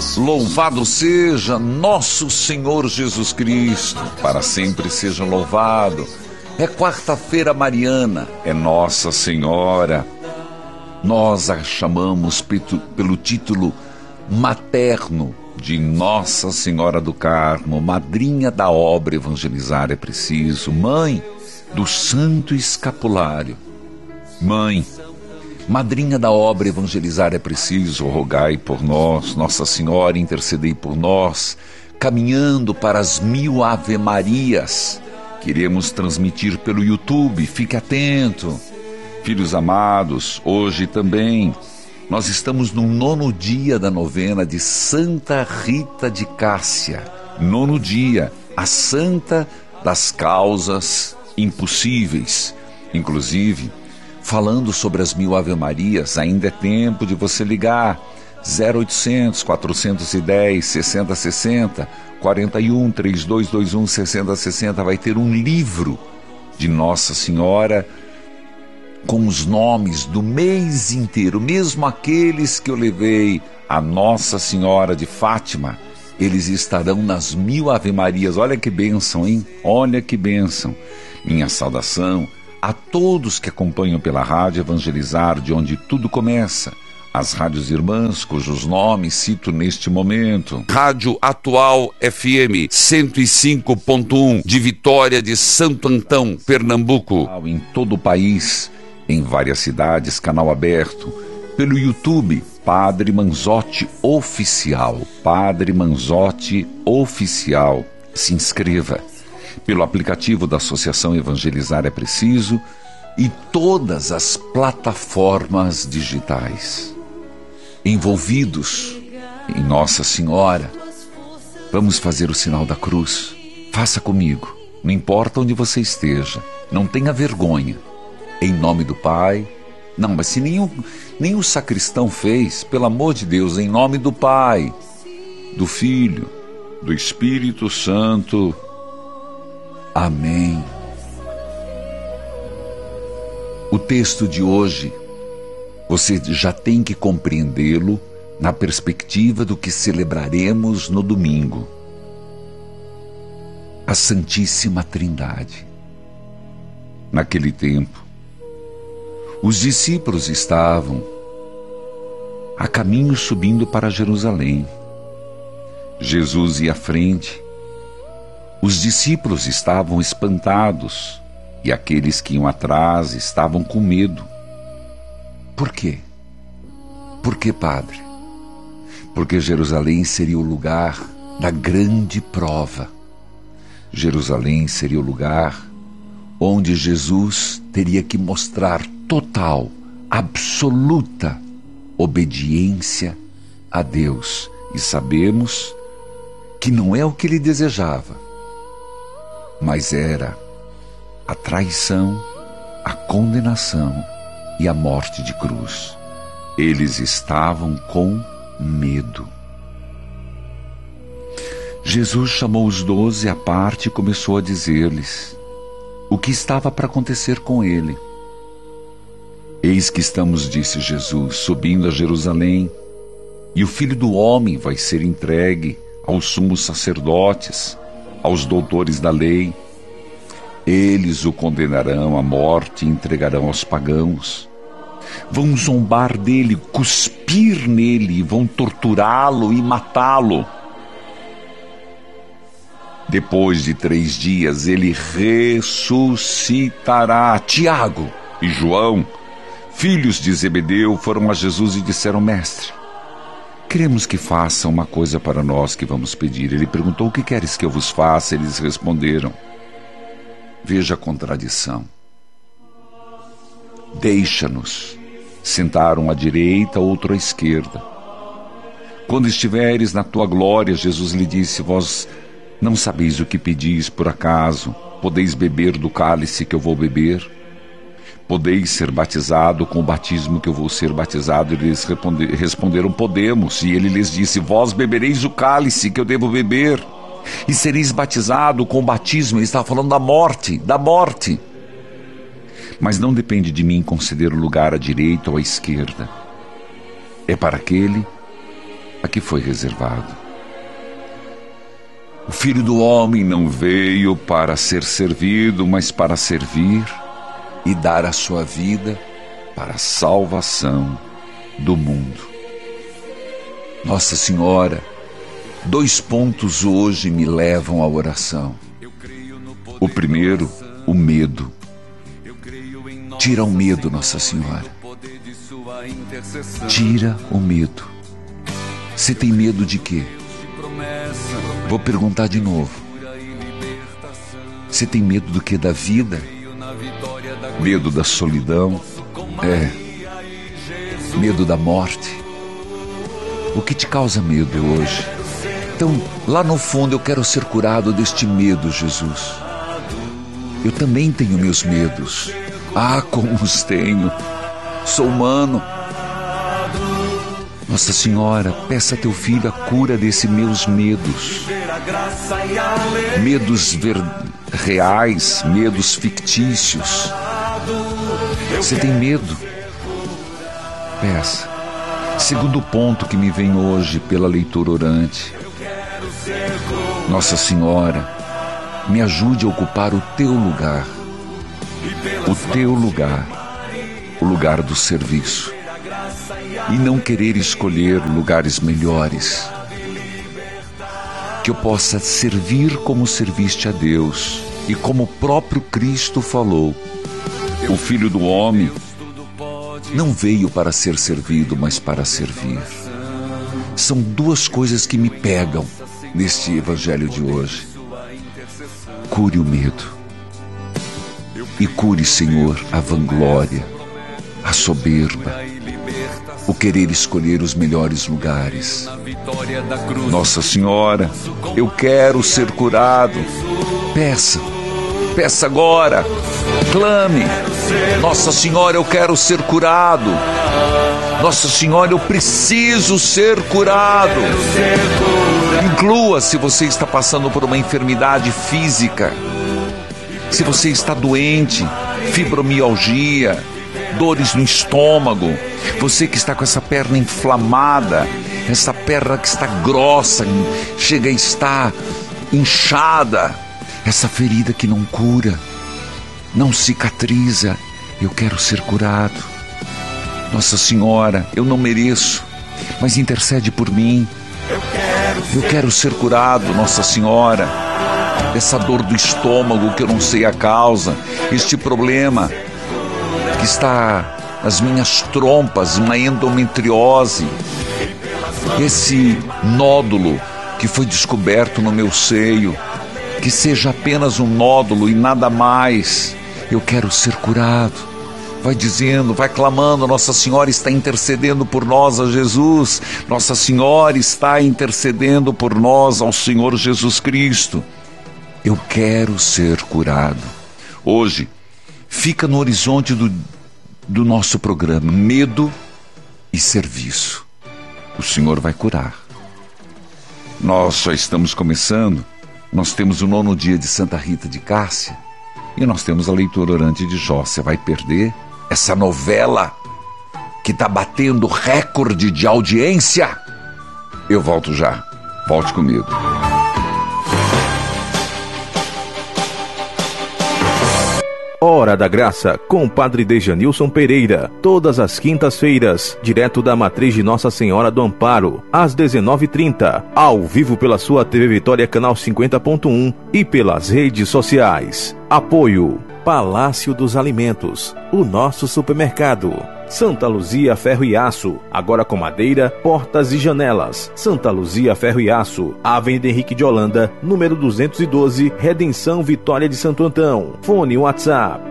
Louvado seja nosso Senhor Jesus Cristo, para sempre seja louvado. É quarta-feira mariana, é Nossa Senhora. Nós a chamamos pelo título materno de Nossa Senhora do Carmo, madrinha da obra Evangelizar é Preciso, mãe do Santo Escapulário. Mãe, madrinha da obra Evangelizar é Preciso, rogai por nós. Nossa Senhora, intercedei por nós, caminhando para as 1000 Ave-Marias. Queremos transmitir pelo YouTube, fique atento. Filhos amados, hoje também nós estamos no 9º dia da novena de Santa Rita de Cássia. 9º dia, a santa das causas impossíveis. Inclusive, falando sobre as 1000 Ave-Marias, ainda é tempo de você ligar 0800 410 6060 41 3221 6060. Vai ter um livro de Nossa Senhora com os nomes do mês inteiro, mesmo aqueles que eu levei a Nossa Senhora de Fátima, eles estarão nas 1000 Ave-Marias. Olha que bênção, hein? Olha que bênção. Minha saudação a todos que acompanham pela Rádio Evangelizar, de onde tudo começa, as rádios irmãs, cujos nomes cito neste momento. Rádio Atual FM 105.1 de Vitória de Santo Antão, Pernambuco. Em todo o país, em várias cidades, canal aberto. Pelo YouTube, Padre Manzotti Oficial. Padre Manzotti Oficial. Se inscreva. Pelo aplicativo da Associação Evangelizar é Preciso e todas as plataformas digitais. Envolvidos em Nossa Senhora, vamos fazer o sinal da cruz. Faça comigo, não importa onde você esteja, não tenha vergonha. Em nome do Pai. Não, mas se nem o sacristão fez, pelo amor de Deus, em nome do Pai, do Filho, do Espírito Santo. Amém. O texto de hoje, você já tem que compreendê-lo na perspectiva do que celebraremos no domingo. A Santíssima Trindade. Naquele tempo, os discípulos estavam a caminho subindo para Jerusalém. Jesus ia à frente. Os discípulos estavam espantados e aqueles que iam atrás estavam com medo. Por quê? Por que, Padre? Porque Jerusalém seria o lugar da grande prova. Jerusalém seria o lugar onde Jesus teria que mostrar total, absoluta obediência a Deus. E sabemos que não é o que ele desejava, mas era a traição, a condenação e a morte de cruz. Eles estavam com medo. Jesus chamou os 12 à parte e começou a dizer-lhes o que estava para acontecer com ele. Eis que estamos, disse Jesus, subindo a Jerusalém, e o Filho do Homem vai ser entregue aos sumos sacerdotes, aos doutores da lei. Eles o condenarão à morte e entregarão aos pagãos. Vão zombar dele, cuspir nele, vão torturá-lo e matá-lo. Depois de 3 dias ele ressuscitará. Tiago e João, filhos de Zebedeu, foram a Jesus e disseram: Mestre, queremos que faça uma coisa para nós que vamos pedir. Ele perguntou: o que queres que eu vos faça? Eles responderam. Veja a contradição. Deixa-nos sentar um à direita, outro à esquerda. Quando estiveres na tua glória, Jesus lhe disse: vós não sabeis o que pedis, por acaso podeis beber do cálice que eu vou beber? Podeis ser batizado com o batismo que eu vou ser batizado? Eles responderam: podemos. E ele lhes disse: vós bebereis o cálice que eu devo beber, e sereis batizado com o batismo. Ele estava falando da morte, Mas não depende de mim conceder o lugar à direita ou à esquerda. É para aquele aqui foi reservado. O Filho do Homem não veio para ser servido, mas para servir e dar a sua vida para a salvação do mundo. Nossa Senhora, 2 pontos hoje me levam à oração. O primeiro, o medo. Tira o medo, Nossa Senhora. Tira o medo. Você tem medo de quê? Vou perguntar de novo. Você tem medo do que? Da vida? Medo da solidão? Medo da morte? O que te causa medo hoje? Então, lá no fundo eu quero ser curado deste medo, Jesus. Eu também tenho meus medos. Como os tenho. Sou humano. Nossa Senhora, peça a teu filho a cura desses meus medos. Medos reais, medos fictícios. Você tem medo? Peça. Segundo ponto que me vem hoje pela leitura orante. Nossa Senhora, me ajude a ocupar o teu lugar. O teu lugar. O lugar do serviço. E não querer escolher lugares melhores. Que eu possa servir como serviste a Deus. E como o próprio Cristo falou, o Filho do Homem não veio para ser servido, mas para servir. São 2 coisas que me pegam neste evangelho de hoje. Cure o medo. E cure, Senhor, a vanglória, a soberba, o querer escolher os melhores lugares. Nossa Senhora, eu quero ser curado. Peça agora. Clame. Nossa Senhora, eu quero ser curado. Nossa Senhora, eu preciso ser curado. Inclua se você está passando por uma enfermidade física. Se você está doente, fibromialgia, dores no estômago, você que está com essa perna inflamada, essa perna que está grossa, chega a estar inchada, essa ferida que não cura, não cicatriza, eu quero ser curado. Nossa Senhora, eu não mereço, mas intercede por mim. Eu quero ser curado, Nossa Senhora, dessa dor do estômago que eu não sei a causa, este problema que está nas minhas trompas, uma endometriose, esse nódulo que foi descoberto no meu seio, que seja apenas um nódulo e nada mais. Eu quero ser curado. Vai dizendo, vai clamando, Nossa Senhora está intercedendo por nós a Jesus. Nossa Senhora está intercedendo por nós ao Senhor Jesus Cristo. Eu quero ser curado. Hoje, fica no horizonte do nosso programa, medo e serviço. O Senhor vai curar. Nós só estamos começando. Nós temos o 9º dia de Santa Rita de Cássia e nós temos a leitura orante de Jó. Você vai perder essa novela que está batendo recorde de audiência? Eu volto já. Volte comigo. Hora da Graça, com Padre Dejanilson Pereira, todas as quintas-feiras, direto da matriz de Nossa Senhora do Amparo, às 19h30, ao vivo pela sua TV Vitória, canal 50.1 e pelas redes sociais. Apoio Palácio dos Alimentos, o nosso supermercado. Santa Luzia Ferro e Aço, agora com madeira, portas e janelas. Santa Luzia Ferro e Aço, Avenida Henrique de Holanda, número 212, Redenção Vitória de Santo Antão. Fone WhatsApp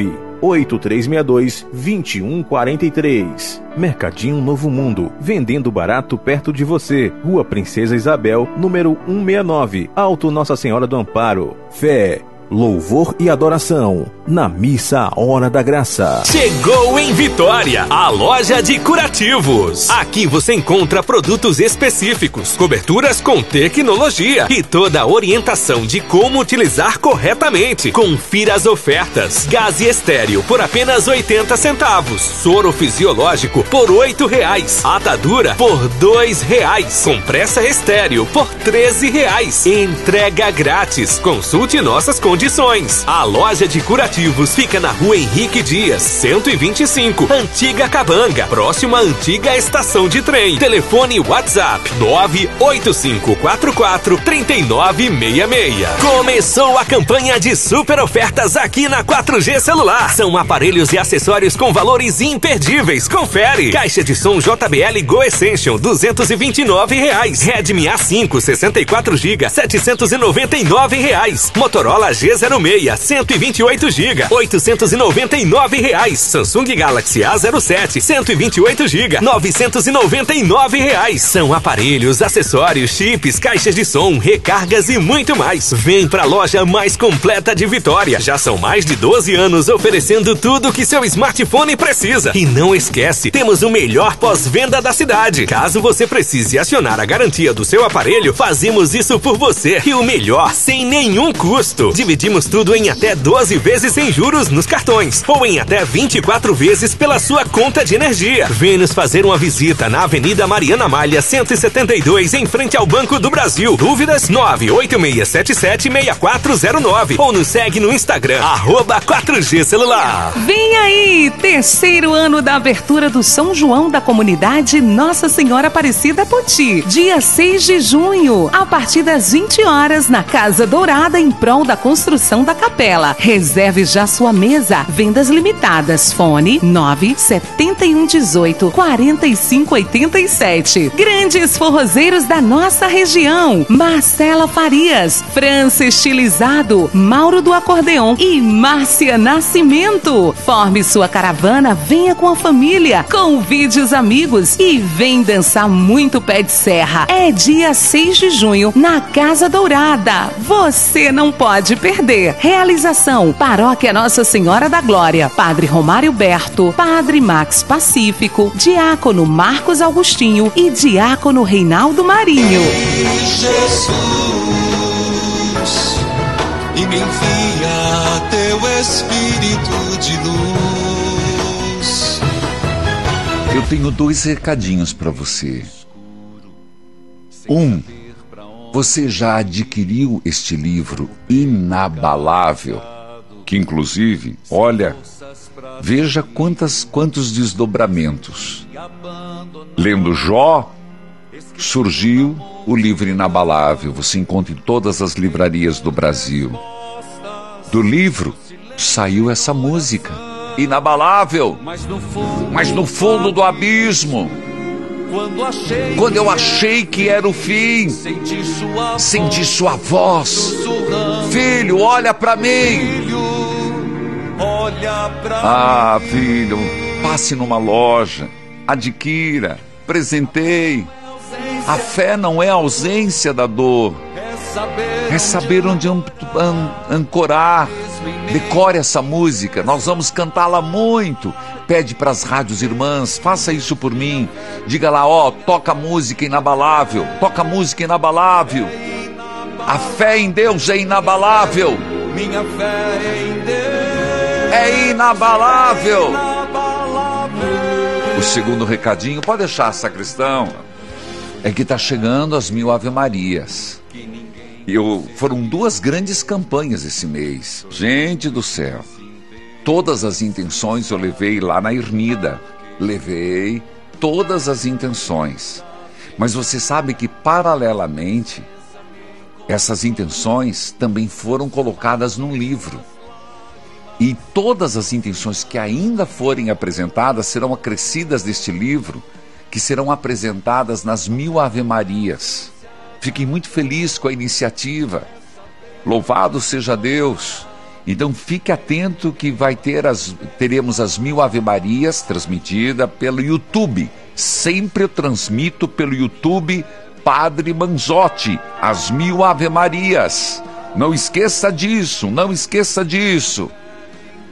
98362-2143. Mercadinho Novo Mundo, vendendo barato perto de você. Rua Princesa Isabel, número 169, Alto Nossa Senhora do Amparo. Fé, louvor e adoração na Missa Hora da Graça. Chegou em Vitória, a loja de curativos. Aqui você encontra produtos específicos, coberturas com tecnologia e toda a orientação de como utilizar corretamente. Confira as ofertas. Gás estéreo por apenas 80 centavos. Soro fisiológico por R$8. Atadura por R$2. Compressa estéreo por R$13. Entrega grátis. Consulte nossas condições. A loja de curativos fica na Rua Henrique Dias, 125, Antiga Cabanga, próxima à antiga estação de trem. Telefone WhatsApp 98544-3966. Começou a campanha de super ofertas aqui na 4G Celular. São aparelhos e acessórios com valores imperdíveis. Confere. Caixa de som JBL Go Essential, R$229. Redmi A5 64GB, R$799. Motorola G06 128GB, R$899. Samsung Galaxy A07 128GB, R$999. São aparelhos, acessórios, chips, caixas de som, recargas e muito mais. Vem pra loja mais completa de Vitória. Já são mais de 12 anos oferecendo tudo que seu smartphone precisa. E não esquece, temos o melhor pós-venda da cidade. Caso você precise acionar a garantia do seu aparelho, fazemos isso por você. E o melhor, sem nenhum custo. Dividimos tudo em até 12 vezes sem juros nos cartões ou em até 24 vezes pela sua conta de energia. Vem nos fazer uma visita na Avenida Mariana Malha 172, em frente ao Banco do Brasil. Dúvidas? 98677-6409 ou nos segue no Instagram, @4G Celular. Vem aí, terceiro ano da abertura do São João da comunidade Nossa Senhora Aparecida Poti, dia 6 de junho, a partir das 20 horas na Casa Dourada, em prol da construção da capela. Reserve já sua mesa. Vendas limitadas. Fone 97118-4587. Grandes forrozeiros da nossa região: Marcela Farias, França Estilizado, Mauro do Acordeon e Márcia Nascimento. Forme sua caravana, venha com a família, convide os amigos e vem dançar muito pé de serra. É dia 6 de junho na Casa Dourada. Você não pode perder. Realização: Paróquia Nossa Senhora da Glória, Padre Romário Berto, Padre Max Pacífico, Diácono Marcos Augustinho e Diácono Reinaldo Marinho. Jesus, e me envia teu Espírito de luz. Eu tenho 2 recadinhos para você. Você já adquiriu este livro inabalável, que inclusive, olha, veja quantos desdobramentos. Lendo Jó, surgiu o livro inabalável. Você encontra em todas as livrarias do Brasil. Do livro saiu essa música, inabalável, mas no fundo do abismo. Quando eu achei que era o fim, senti sua voz: filho, olha pra mim. Filho, passe numa loja, adquira, presenteie. A fé não é a ausência da dor, é saber onde ancorar. Decore essa música, nós vamos cantá-la muito. Pede para as rádios irmãs, faça isso por mim. Diga lá, toca música inabalável, toca música inabalável. A fé em Deus é inabalável. Minha fé em Deus é inabalável. O segundo recadinho, pode deixar, sacristão, é que está chegando as 1000 Ave Marias. Foram 2 grandes campanhas esse mês. Gente do céu, todas as intenções eu levei lá na Ermida. Levei todas as intenções. Mas você sabe que, paralelamente, essas intenções também foram colocadas num livro. E todas as intenções que ainda forem apresentadas serão acrescidas deste livro, que serão apresentadas nas 1000 Ave Marias. Fiquei muito feliz com a iniciativa. Louvado seja Deus. Então fique atento que teremos as 1000 Ave Marias transmitida pelo YouTube. Sempre eu transmito pelo YouTube Padre Manzotti, as 1000 Ave Marias. Não esqueça disso, não esqueça disso.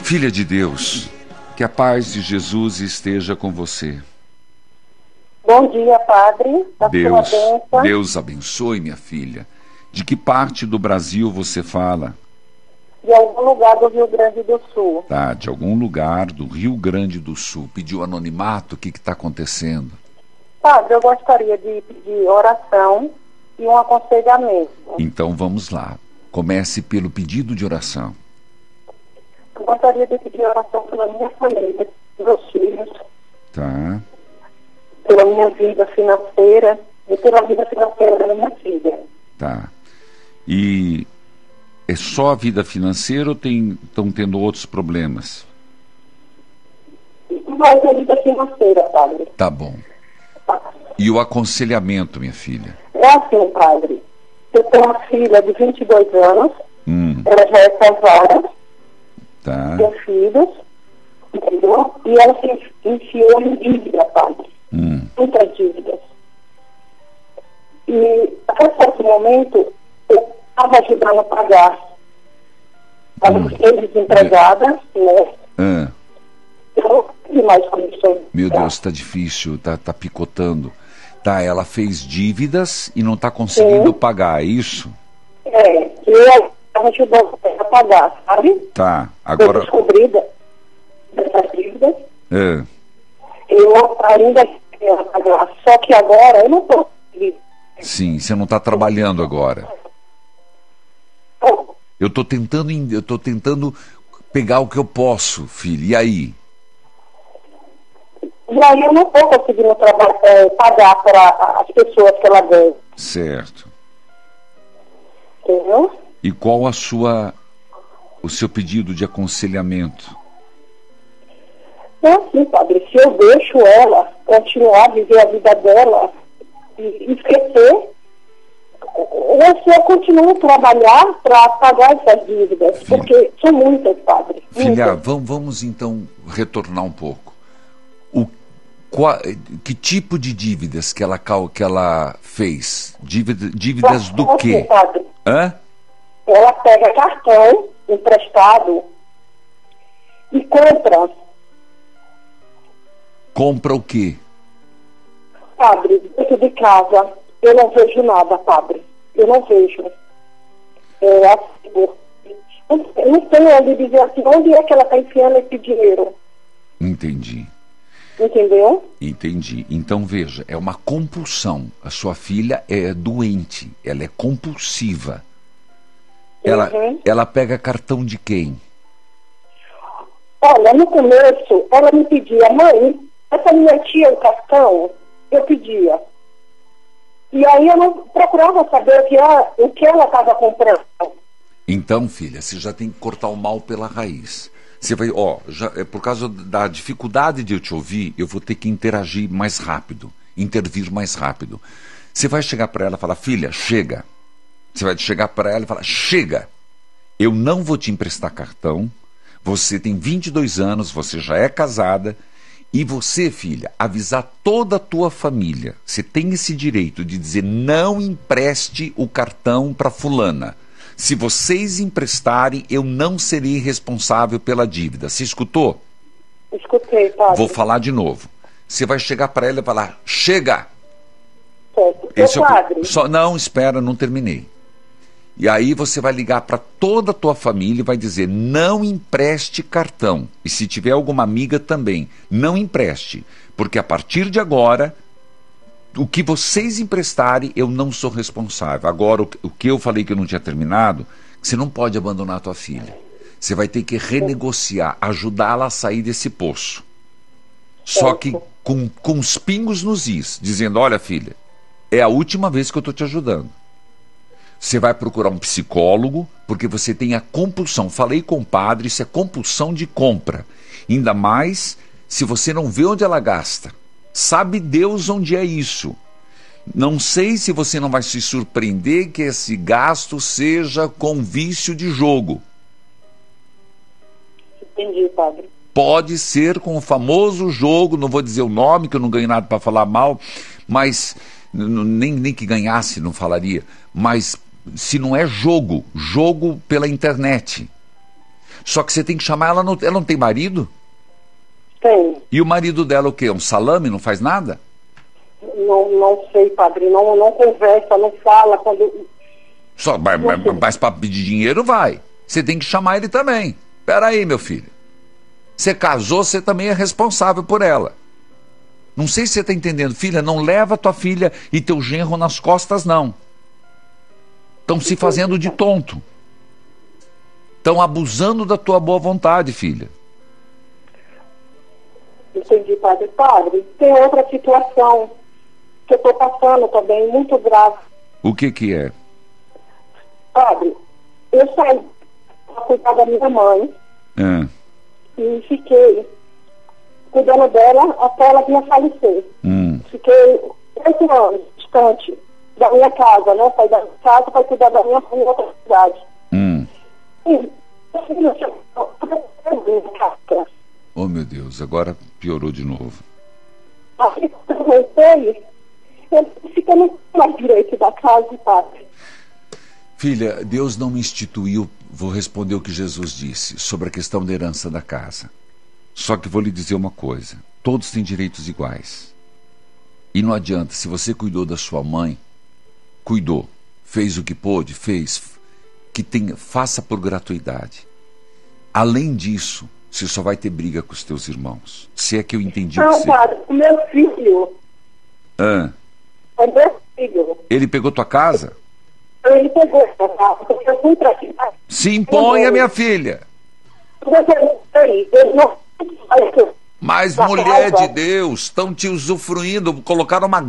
Filha de Deus, que a paz de Jesus esteja com você. Bom dia, Padre. A sua bênção. Deus abençoe, minha filha. De que parte do Brasil você fala? De algum lugar do Rio Grande do Sul. Tá, de algum lugar do Rio Grande do Sul. Pediu anonimato, o que está acontecendo? Padre, eu gostaria de pedir oração e um aconselhamento. Então vamos lá. Comece pelo pedido de oração. Eu gostaria de pedir oração pela minha família, pelos meus filhos, Tá, pela minha vida financeira e pela vida financeira da minha filha. tá. E é só a vida financeira ou estão tendo outros problemas? Mais a vida financeira, Padre. Tá bom. E o aconselhamento, minha filha? É assim, Padre. Eu tenho uma filha de 22 anos, ela já é casada, Tá. tem filhos, entendeu? E ela se enfiou em dívida, Padre. Muitas dívidas. E até certo momento eu estava ajudando a pagar. Estava desempregada, né? Ah, Eu não tive mais condições. meu Deus, tá difícil, tá picotando. Tá, ela fez dívidas e não tá conseguindo pagar, é isso? É, e eu estava ajudando a pagar, sabe? Tá, Eu agora... descobri dessas dívidas. Ah, Eu ainda quero pagar, só que agora eu não estou conseguindo. sim, você não tá trabalhando agora. Eu tô tentando pegar o que eu posso, filho. E aí? E aí eu não estou conseguindo pagar para as pessoas que ela ganha, Certo. entendeu? E qual o seu pedido de aconselhamento? É assim, Padre, se eu deixo ela continuar a viver a vida dela e esquecer, ou se eu continuo a trabalhar para pagar essas dívidas, porque são muitas, Padre. Filha, muitas. vamos então retornar um pouco. Que tipo de dívidas que ela fez? Dívidas do Assim, quê? Padre, Hã? ela pega cartão emprestado e compra. Compra o quê? Padre, dentro de casa, eu não vejo nada, Padre. Eu não vejo. Eu não sei onde dizer assim, onde é que ela está enfiando esse dinheiro. Entendi. Entendeu? Entendi. Então veja, é uma compulsão. A sua filha é doente, ela é compulsiva. Ela pega cartão de quem? Olha, no começo, ela me pedia, mãe, essa minha tia, o cartão, eu pedia. E aí eu não procurava saber o que ela estava comprando. Então, filha, você já tem que cortar o mal pela raiz. Você vai, por causa da dificuldade de eu te ouvir, eu vou ter que interagir mais rápido, intervir mais rápido. Você vai chegar para ela e falar, filha, chega. Você vai chegar para ela e falar, chega. Eu não vou te emprestar cartão. Você tem 22 anos, você já é casada. E você, filha, avisar toda a tua família. Você tem esse direito de dizer, não empreste o cartão para fulana. Se vocês emprestarem, eu não serei responsável pela dívida. Você escutou? Escutei, Padre. Vou falar de novo. Você vai chegar para ela e falar, chega! Certo. Padre. Não, espera, não terminei. E aí você vai ligar para toda a tua família e vai dizer, não empreste cartão. E se tiver alguma amiga também, não empreste. Porque a partir de agora, o que vocês emprestarem, eu não sou responsável. Agora, o que eu falei que eu não tinha terminado, você não pode abandonar a tua filha. Você vai ter que renegociar, ajudá-la a sair desse poço. Só que com os pingos nos is, dizendo, olha filha, é a última vez que eu estou te ajudando. Você vai procurar um psicólogo, porque você tem a compulsão. Falei com o padre, isso é compulsão de compra. Ainda mais se você não vê onde ela gasta. Sabe Deus onde é isso. Não sei se você não vai se surpreender que esse gasto seja com vício de jogo. Entendi, Padre. Pode ser com o famoso jogo, não vou dizer o nome, que eu não ganho nada para falar mal, mas nem que ganhasse não falaria, mas se não é jogo pela internet. Só que você tem que chamar ela, ela não tem marido? Tem. E o marido dela o quê? Um salame, não faz nada? Não sei, padre, não conversa, não fala. Só, mas para pedir dinheiro vai. Você tem que chamar ele também. Pera aí, meu filho. Você casou, você também é responsável por ela. Não sei se você está entendendo, filha, não leva tua filha e teu genro nas costas, não. Estão se fazendo de tonto. Estão abusando da tua boa vontade, filha. Entendi, padre. Padre, tem outra situação que eu estou passando também, muito grave. O que é? Padre, eu saí para cuidar da minha mãe e fiquei cuidando dela até ela vir a falecer. Fiquei 8 anos distante da minha casa, né? Saí da minha casa para cuidar da minha mãe em outra cidade. Oh, meu Deus, agora piorou de novo. Aí, quando eu voltei, eu fiquei no mais direito da casa, padre. Filha, Deus não me instituiu, vou responder o que Jesus disse, sobre a questão da herança da casa. Só que vou lhe dizer uma coisa, todos têm direitos iguais. E não adianta, se você cuidou da sua mãe, cuidou, fez o que pôde, faça por gratuidade. Além disso, você só vai ter briga com os teus irmãos. Se é que eu entendi o que você... Não, padre, o meu filho. É meu filho. Ele pegou tua casa? Ele pegou essa casa, porque eu fui pra cidade. Se imponha, minha filha. Mas, mulher de Deus, estão te usufruindo, colocaram uma